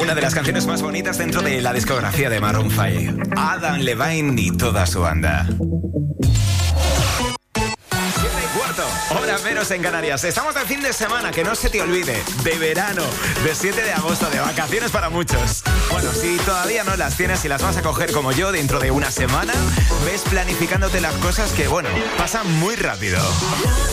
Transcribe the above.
Una de las canciones más bonitas dentro de la discografía de Maroon 5. Adam Levine y toda su banda. 7:15, hora menos en Canarias. Estamos de fin de semana, que no se te olvide. De verano, de 7 de agosto, de vacaciones para muchos. Bueno, si todavía no las tienes y las vas a coger como yo dentro de una semana, ves planificándote las cosas que, bueno, pasan muy rápido.